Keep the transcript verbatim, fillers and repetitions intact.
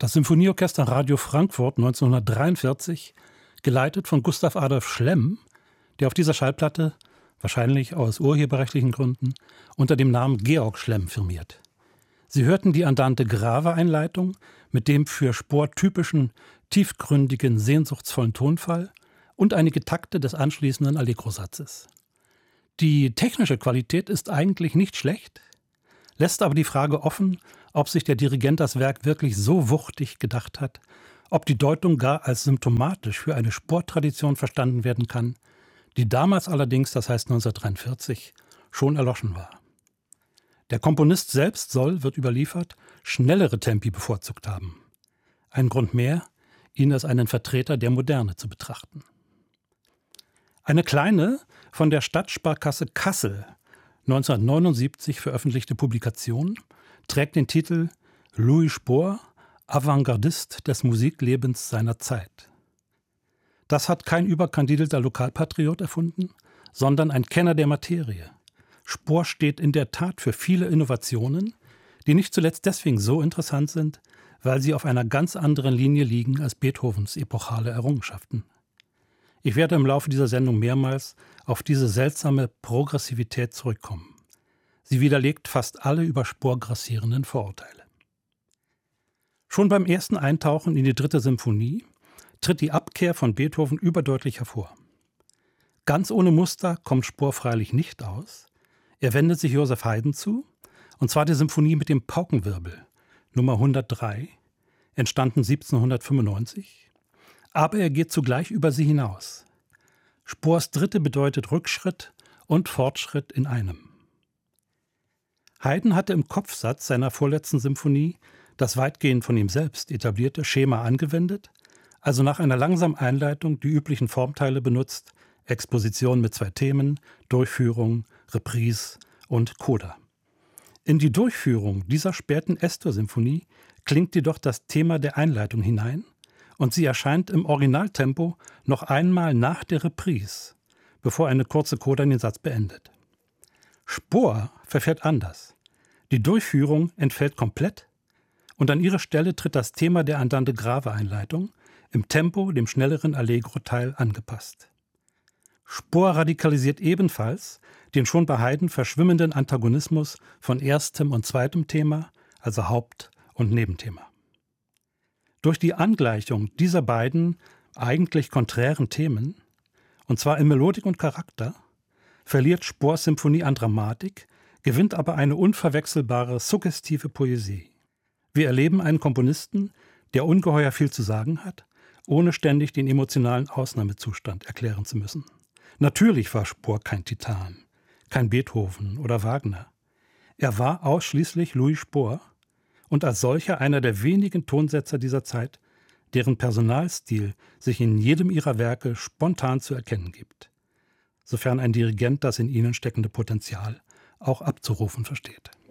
Das Symphonieorchester Radio Frankfurt neunzehnhundertdreiundvierzig, geleitet von Gustav Adolf Schlemm, der auf dieser Schallplatte, wahrscheinlich aus urheberrechtlichen Gründen, unter dem Namen Georg Schlemm firmiert. Sie hörten die Andante Grave Einleitung mit dem für Spohr typischen, tiefgründigen, sehnsuchtsvollen Tonfall und einige Takte des anschließenden Allegro-Satzes. Die technische Qualität ist eigentlich nicht schlecht, lässt aber die Frage offen, ob sich der Dirigent das Werk wirklich so wuchtig gedacht hat, ob die Deutung gar als symptomatisch für eine Spohr-Tradition verstanden werden kann, die damals allerdings, das heißt neunzehnhundertdreiundvierzig, schon erloschen war. Der Komponist selbst soll, wird überliefert, schnellere Tempi bevorzugt haben. Ein Grund mehr, ihn als einen Vertreter der Moderne zu betrachten. Eine kleine, von der Stadtsparkasse Kassel neunzehnhundertneunundsiebzig veröffentlichte Publikation trägt den Titel Louis Spohr, Avantgardist des Musiklebens seiner Zeit. Das hat kein überkandidelter Lokalpatriot erfunden, sondern ein Kenner der Materie. Spohr steht in der Tat für viele Innovationen, die nicht zuletzt deswegen so interessant sind, weil sie auf einer ganz anderen Linie liegen als Beethovens epochale Errungenschaften. Ich werde im Laufe dieser Sendung mehrmals auf diese seltsame Progressivität zurückkommen. Sie widerlegt fast alle über Spohr grassierenden Vorurteile. Schon beim ersten Eintauchen in die dritte Symphonie tritt die Abkehr von Beethoven überdeutlich hervor. Ganz ohne Muster kommt Spohr freilich nicht aus. Er wendet sich Joseph Haydn zu, und zwar die Symphonie mit dem Paukenwirbel, Nummer hundertdrei, entstanden siebzehnhundertfünfundneunzig, aber er geht zugleich über sie hinaus. Spohrs Dritte bedeutet Rückschritt und Fortschritt in einem. Haydn hatte im Kopfsatz seiner vorletzten Symphonie das weitgehend von ihm selbst etablierte Schema angewendet, also nach einer langsamen Einleitung die üblichen Formteile benutzt, Exposition mit zwei Themen, Durchführung, Reprise und Coda. In die Durchführung dieser späten Es-Dur-Symphonie klingt jedoch das Thema der Einleitung hinein und sie erscheint im Originaltempo noch einmal nach der Reprise, bevor eine kurze Coda den Satz beendet. Spohr verfährt anders. Die Durchführung entfällt komplett und an ihre Stelle tritt das Thema der Andante Grave Einleitung im Tempo dem schnelleren Allegro-Teil angepasst. Spohr radikalisiert ebenfalls den schon bei Haydn verschwimmenden Antagonismus von erstem und zweitem Thema, also Haupt- und Nebenthema. Durch die Angleichung dieser beiden eigentlich konträren Themen, und zwar in Melodik und Charakter, verliert Spohrs Symphonie an Dramatik, gewinnt aber eine unverwechselbare, suggestive Poesie. Wir erleben einen Komponisten, der ungeheuer viel zu sagen hat, ohne ständig den emotionalen Ausnahmezustand erklären zu müssen. Natürlich war Spohr kein Titan, kein Beethoven oder Wagner. Er war ausschließlich Louis Spohr und als solcher einer der wenigen Tonsetzer dieser Zeit, deren Personalstil sich in jedem ihrer Werke spontan zu erkennen gibt, sofern ein Dirigent das in ihnen steckende Potenzial auch abzurufen versteht.